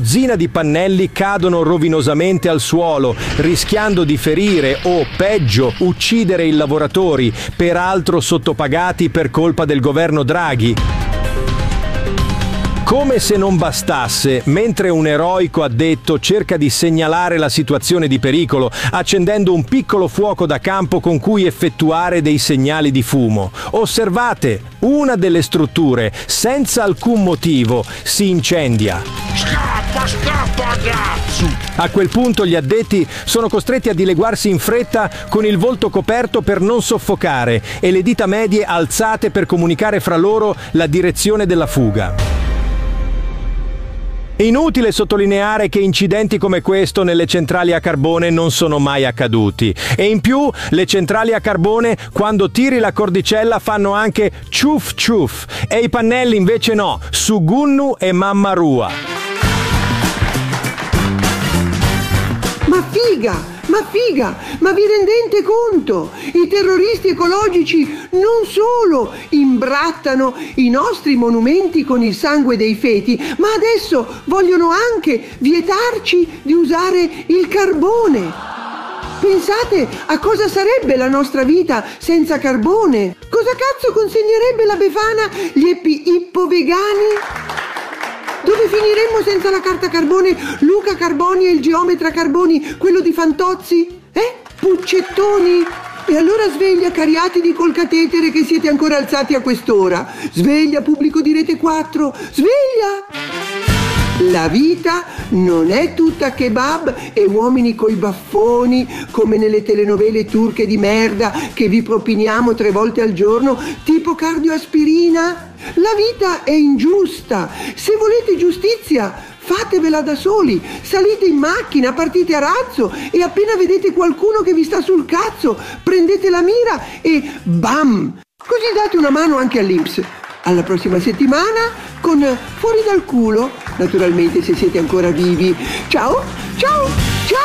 dozzina di pannelli cadono rovinosamente al suolo, rischiando di ferire o, peggio, uccidere i lavoratori, peraltro sottopagati per colpa del governo Draghi. Come se non bastasse, mentre un eroico addetto cerca di segnalare la situazione di pericolo, accendendo un piccolo fuoco da campo con cui effettuare dei segnali di fumo. Osservate, una delle strutture, senza alcun motivo, si incendia. Scappa, cazzo! A quel punto gli addetti sono costretti a dileguarsi in fretta con il volto coperto per non soffocare e le dita medie alzate per comunicare fra loro la direzione della fuga. Inutile sottolineare che incidenti come questo nelle centrali a carbone non sono mai accaduti. E in più, le centrali a carbone, quando tiri la cordicella, fanno anche ciuff ciuff. E i pannelli invece no, Sugunnu e Mammarua. Ma figa, ma vi rendete conto? I terroristi ecologici non solo imbrattano i nostri monumenti con il sangue dei feti, ma adesso vogliono anche vietarci di usare il carbone. Pensate a cosa sarebbe la nostra vita senza carbone? Cosa cazzo consegnerebbe la Befana gli ippo-vegani? Dove finiremmo senza la carta carbone, Luca Carboni e il geometra Carboni, quello di Fantozzi? Puccettoni? E allora sveglia cariatidi col catetere che siete ancora alzati a quest'ora. Sveglia pubblico di Rete 4, sveglia! La vita non è tutta kebab e uomini coi baffoni come nelle telenovele turche di merda che vi propiniamo 3 volte al giorno, tipo cardioaspirina. La vita è ingiusta. Se volete giustizia, fatevela da soli. Salite in macchina, partite a razzo e appena vedete qualcuno che vi sta sul cazzo, prendete la mira e bam! Così date una mano anche all'INPS. Alla prossima settimana con Fuori dal culo, naturalmente se siete ancora vivi. Ciao, ciao!